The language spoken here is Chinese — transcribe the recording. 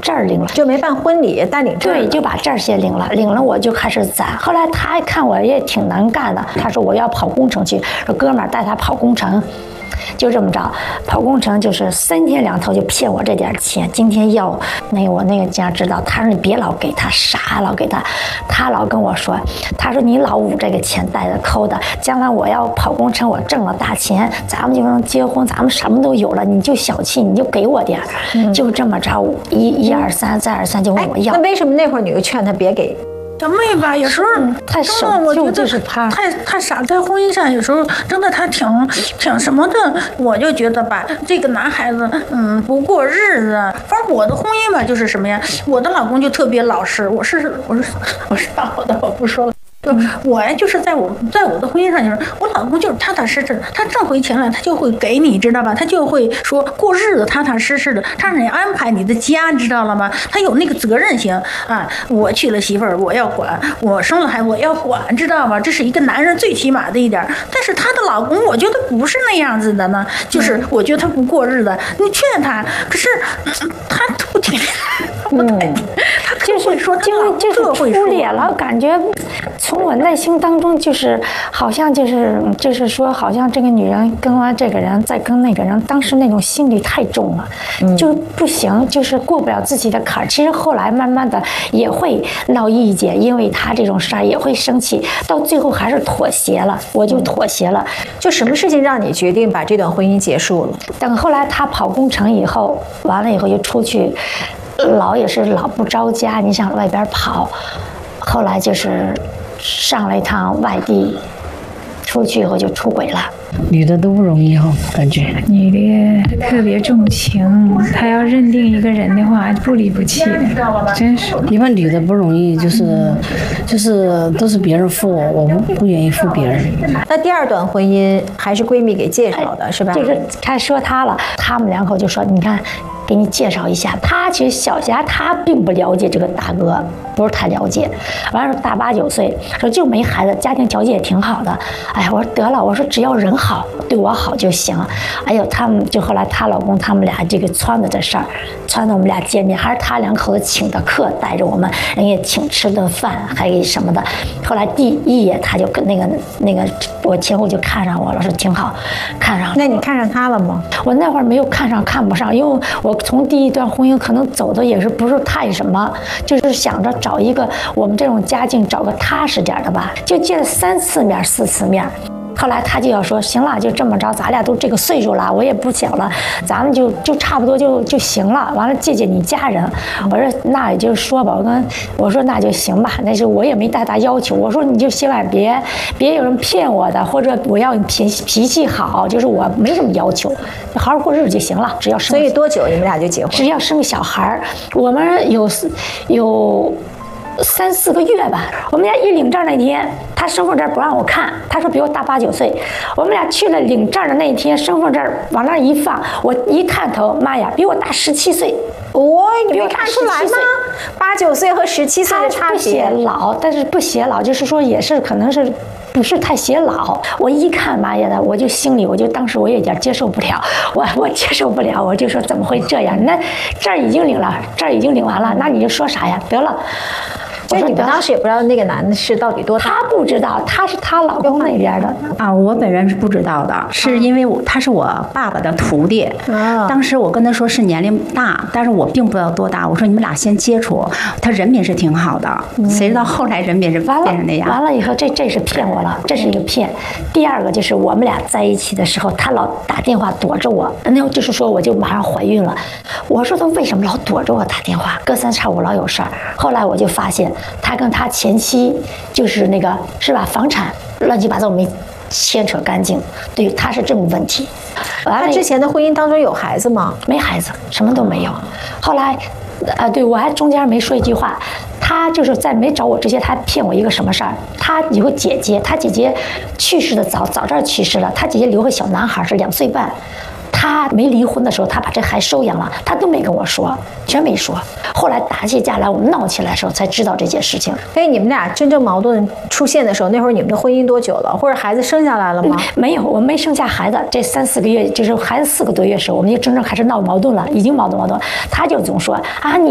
证儿领了， 就没办婚礼，单领证。 对，就把证儿先领了，领了我就开始攒。后来他一看我也挺能干的，他说我要跑工程去，说哥们儿带他跑工程。就这么着，跑工程就是3天2头就骗我这点钱。今天要我那个家知道，他说你别老给他傻，老给他，他老跟我说，他说你老捂这个钱带着抠的，将来我要跑工程，我挣了大钱，咱们就能结婚，咱们什么都有了，你就小气，你就给我点儿，就这么着，1、2、3再2、3就问我要。 那为什么那会儿你就劝他别给？ 小妹吧，有时候太守旧就是他， 太傻，在婚姻上有时候真的他挺什么的，我就觉得吧，这个男孩子不过日子。反正我的婚姻吧就是什么呀，我的老公就特别老实，我是大我的我不说了。就我呀，就是在我的婚姻上，就是我老公就是踏踏实实，他挣回钱来，他就会给你，知道吧？他就会说过日子踏踏实实的，他让你安排你的家，你知道了吗？他有那个责任心啊！我娶了媳妇儿，我要管；我生了孩子，我要管，知道吗？这是一个男人最起码的一点。但是她的老公，我觉得不是那样子的呢，就是我觉得他不过日子，你劝他，可是他不听。他就是说， 就是出脸了，感觉从我内心当中就是好像就是说，好像这个女人跟完这个人再跟那个人，当时那种心理太重了，就不行，就是过不了自己的坎儿。其实后来慢慢的也会闹意见，因为他这种事儿也会生气，到最后还是妥协了，我就妥协了。 就什么事情让你决定把这段婚姻结束了？ 等后来他跑工程以后，完了以后就出去。也是老不着家，你想外边跑，后来就是上了一趟外地，出去以后就出轨了。 女的都不容易哈，感觉女的特别重情，她要认定一个人的话，不离不弃的，真是。 一般女的不容易，就是都是别人付我不愿意付别人。 那第2段婚姻还是闺蜜给介绍的，是吧？ 就是他说他了，他们2口就说，你看。给你介绍一下，他其实小霞他并不了解这个大哥，不是太了解。完了大8、9岁，说就没孩子，家庭条件也挺好的。哎，我说得了，我说只要人好，对我好就行。哎呦，他们就后来她老公他们俩这个撺掇这事儿，撺掇我们俩见面，还是他2口子请的客，带着我们，人家请吃顿饭，还给什么的。后来第一眼他就跟那个我前后就看上我了，说挺好，看上了。 那你看上他了吗？ 我那会儿没有看上，看不上，因为我从第1段婚姻可能走的也是不是太什么，就是想着找一个我们这种家境找个踏实点的吧，就见了3次面4次面。后来他就要说行了，就这么着，咱俩都这个岁数了，我也不小了，咱们就差不多就行了。完了借你家人，我说那也就说吧，我说那就行吧，那是我也没太大要求。我说你就千万别有人骗我的，或者我要你脾气好，就是我没什么要求，就好好过日子就行了，只要生。 所以多久你们俩就结婚？ 只要生个小孩儿，我们有3、4个月吧。我们俩一领证那天，他身份证不让我看，他说比我大8、9岁。我们俩去了领证的那一天，身份证往那一放，我一探头，妈呀，比我大17岁。 你没看出来吗？8、9岁和17岁的差别。 不写老，但是不写老，就是说也是可能是。不是太写老，我一看妈呀的，我就心里当时我有点接受不了，我接受不了，我就说怎么会这样？那证已经领了，证已经领完了，那你就说啥呀？得了。 所以你们当时也不知道那个男的是到底多大？ 他不知道，他是他老公那边的啊。我本人是不知道的，是因为他是我爸爸的徒弟。当时我跟他说是年龄大，但是我并不知道多大。我说你们俩先接触，他人品是挺好的。谁知道后来人品是变成那样？ 完了以后，这是骗我了，这是一个骗。第2个就是我们俩在一起的时候，他老打电话躲着我，那就是说我就马上怀孕了。我说他为什么老躲着我打电话？隔3差5老有事儿。后来我就发现。他跟他前妻就是那个是吧，房产乱七八糟没牵扯干净，对，他是这种问题。 他之前的婚姻当中有孩子吗？ 没孩子，什么都没有。后来，对我还中间没说一句话，他就是在没找我之前，他骗我一个什么事儿？他有个姐姐，他姐姐去世的早这儿去世了，他姐姐留个小男孩是2岁半。他没离婚的时候，他把这孩子收养了，他都没跟我说，全没说。后来打起架来，我们闹起来的时候才知道这件事情。 所以你们俩真正矛盾出现的时候，那会儿你们的婚姻多久了？或者孩子生下来了吗？ 没有，我没生下孩子。这3、4个月，就是孩子4个多月的时候，我们就真正开始闹矛盾了，已经矛盾。他就总说啊你。